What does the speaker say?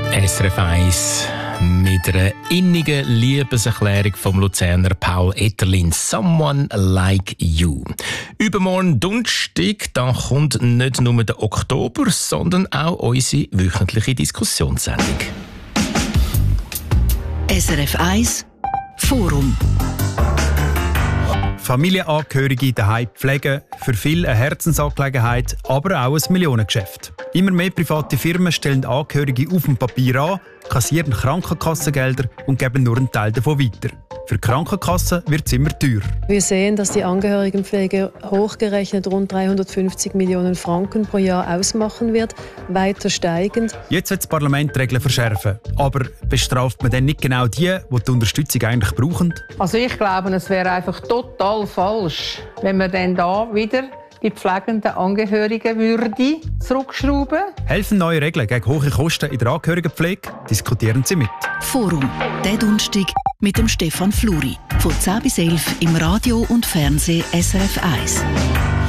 SRF 1 mit einer innigen Liebeserklärung vom Luzerner Paul Etterlin. «Someone like you». Übermorgen Donnerstag, da kommt nicht nur der Oktober, sondern auch unsere wöchentliche Diskussionssendung. SRF 1 Forum. Familienangehörige daheim pflegen, für viele eine Herzensangelegenheit, aber auch ein Millionengeschäft. Immer mehr private Firmen stellen Angehörige auf dem Papier an, kassieren Krankenkassengelder und geben nur einen Teil davon weiter. Für die Krankenkassen wird es immer teurer. Wir sehen, dass die Angehörigenpflege hochgerechnet rund 350 Millionen Franken pro Jahr ausmachen wird, weiter steigend. Jetzt wird das Parlament die Regeln verschärfen. Aber bestraft man dann nicht genau die Unterstützung eigentlich brauchen? Also ich glaube, es wäre einfach total falsch, wenn man dann da wieder die pflegenden Angehörigen zurückschrauben würde. Helfen neue Regeln gegen hohe Kosten in der Angehörigenpflege? Diskutieren Sie mit. Forum, der Donnerstag mit dem Stefan Fluri. Von 10 bis 11 im Radio und Fernsehen SRF 1.